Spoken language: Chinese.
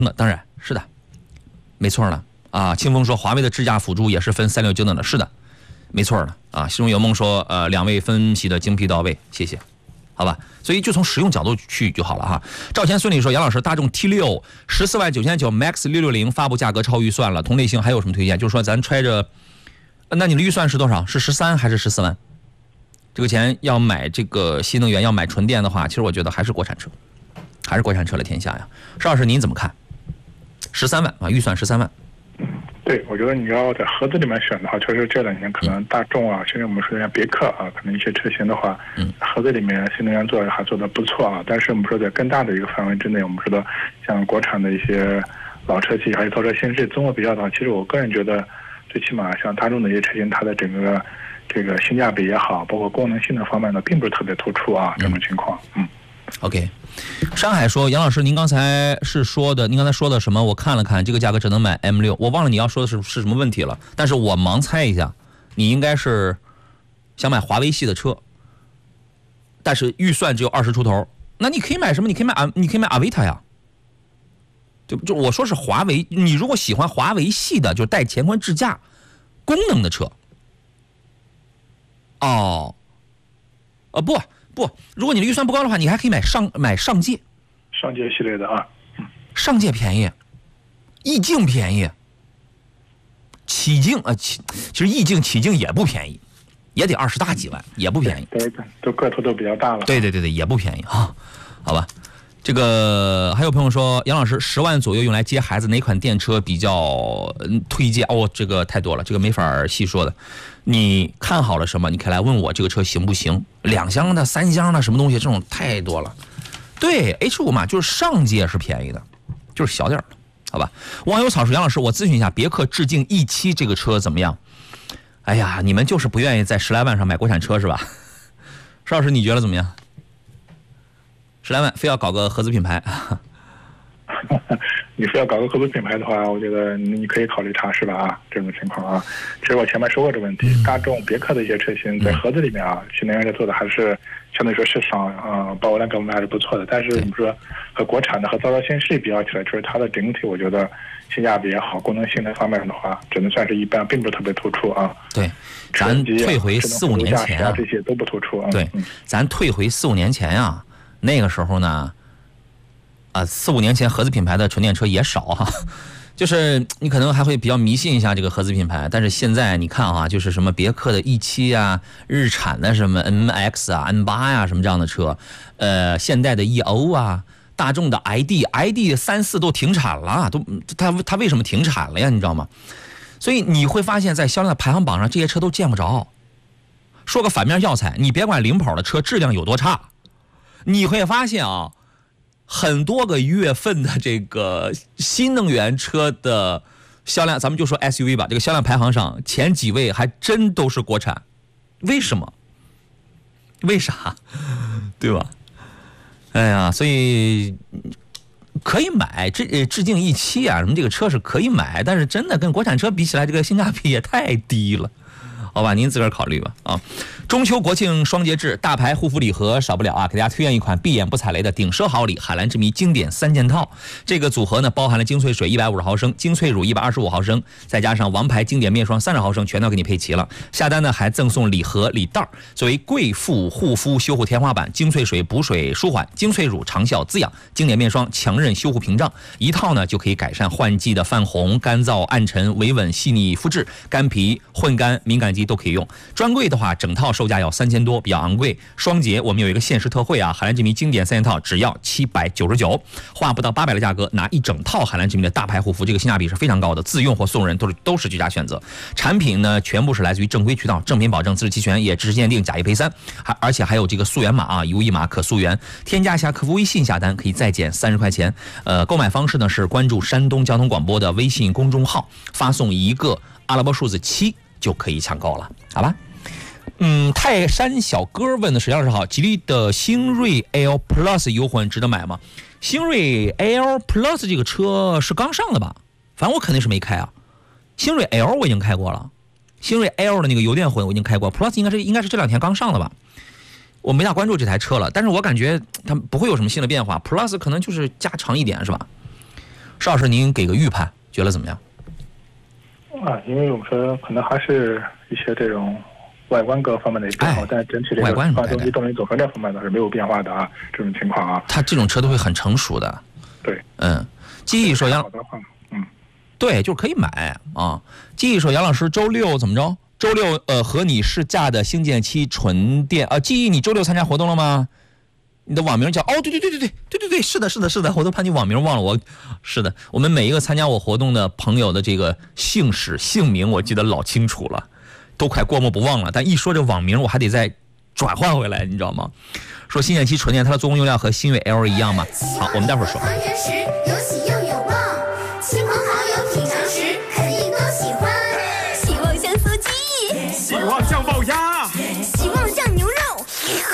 那当然是的，没错了啊。清风说华为的智驾辅助也是分3、6、9等的，是的，没错了啊。心中有梦说两位分析的精辟到位，谢谢。好吧，所以就从实用角度去就好了哈。赵钱孙李说，杨老师，大众 T6 14.99万，Max 660发布价格超预算了，同类型还有什么推荐？就是说咱揣着，那你的预算是多少？是13还是14万？这个钱要买这个新能源，要买纯电的话，其实我觉得还是国产车，还是国产车的天下呀。邵老师您怎么看？13万啊，预算13万。 对，我觉得你要在合资里面选的话，确实这2年可能大众啊，甚至我们说像别克啊，可能一些车型的话，合资里面新能源还做得不错啊。但是我们说在更大的一个范围之内，我们说的像国产的一些老车企还有造车新势综合比较的话，其实我个人觉得，最起码像大众的一些车型，它的整个这个性价比也好，包括功能性的方面呢，并不是特别突出啊，这种情况。 OK， 山海说，杨老师，您刚才说的什么？我看了看，这个价格只能买 M6， 我忘了你要说的是什么问题了。但是我盲猜一下，你应该是想买华为系的车，但是预算只有20出头。那你可以买什么？你可以买阿维塔呀。就我说是华为，你如果喜欢华为系的，就带前宽智驾功能的车。不，如果你的预算不高的话，你还可以买上界系列的啊。 上界便宜，意境便宜，起境其实意境起境也不便宜，也得20大几万，也不便宜。 对，都个头都比较大了。 对，也不便宜啊。好吧，这个还有朋友说，杨老师10万左右用来接孩子哪款电车比较推荐？这个太多了，这个没法细说的。你看好了什么？你可以来问我这个车行不行？2厢的、3厢的什么东西，这种太多了。对 ，H5嘛，就是上界是便宜的，就是小点的，好吧？网友草说，杨老师，我咨询一下，别克致敬 E7这个车怎么样？哎呀，你们就是不愿意在10来万上买国产车是吧？邵老师，你觉得怎么样？10来万非要搞个合资品牌？ 你非要搞个合资品牌的话，我觉得你可以考虑它是吧？啊，这种情况啊，其实我前面说过这个问题，大众、别克的一些车型在合资里面啊，新能源车做的还是相对说市场保有量各方面还是不错的。但是我们说和国产的和造车新势比较起来，就是它的整体我觉得性价比也好，功能性的方面的话，只能算是一般，并不是特别突出啊。 对，咱退回4、5年前啊， 这些都不突出啊。 对，咱退回4、5年前啊，那个时候呢。4、5年前合资品牌的纯电车也少哈，就是你可能还会比较迷信一下这个合资品牌，但是现在你看啊，就是什么别克的 E7啊，日产的什么 MX 啊、N8呀、什么这样的车，现代的 EO 啊，大众的 ID 3、4都停产了，它为什么停产了呀？你知道吗？所以你会发现在销量的排行榜上，这些车都见不着。说个反面教材，你别管零跑的车质量有多差，你会发现啊。很多个月份的这个新能源车的销量，咱们就说 SUV 吧，这个销量排行上前几位还真都是国产，为什么？为啥？对吧？哎呀，所以可以买，致敬E7啊，什么这个车是可以买，但是真的跟国产车比起来，这个性价比也太低了。好吧，您自个儿考虑吧啊！中秋国庆双节制，大牌护肤礼盒少不了啊！给大家推荐一款闭眼不踩雷的顶奢好礼——海蓝之谜经典3件套。这个组合呢，包含了精粹水150毫升、精粹乳125毫升，再加上王牌经典面霜30毫升，全都给你配齐了。下单呢还赠送礼盒礼袋，作为贵妇护肤修护天花板，精粹水补水舒缓，精粹乳长效滋养，经典面霜强韧修护屏障，一套呢就可以改善换季的泛红、干燥、暗沉、维稳、细腻肤质、干皮、混干、敏感肌都可以用。专柜的话，整套售价要3000多，比较昂贵。双节我们有一个限时特惠啊，海蓝之谜经典3件套只要799，花不到800的价格拿一整套海蓝之谜的大牌护肤，这个性价比是非常高的，自用或送人都是最佳选择。产品呢全部是来自于正规渠道，正品保证，资质齐全，也支持鉴定，假一赔3，而且还有这个溯源码啊，一物一码可溯源。添加一下客服微信下单可以再减30块钱。购买方式呢是关注山东交通广播的微信公众号，发送一个阿拉伯数字7就可以抢购了，好吧？泰山小哥问的是：杨老师好，吉利的星瑞 L Plus 优混值得买吗？星瑞 L Plus 这个车是刚上的吧？反正我肯定是没开啊。星瑞 L 我已经开过了，星瑞 L 的那个油电混我已经开过 ，Plus 应该是这2天刚上的吧？我没大关注这台车了，但是我感觉它不会有什么新的变化 ，Plus 可能就是加长一点是吧？ 邵老师，您给个预判，觉得怎么样？ 因为我们说可能还是一些这种外观各方面的变化，但整体这个发动机动力总成这方面倒是没有变化的啊，这种情况啊。 它这种车都会很成熟的。 对， 记忆说杨，对，就是可以买啊。记忆说杨老师，周六怎么着？周六和你试驾的星舰7纯电记忆，你周六参加活动了吗？你的网名叫对，是的，我都把你网名忘了。是的，我们每一个参加我活动的朋友的这个姓氏姓名我记得老清楚了，都快过目不忘了。但一说这网名我还得再转换回来，你知道吗？说星舰7纯电它的做工用料和新锐 L 一样吗？好，我们待会儿说。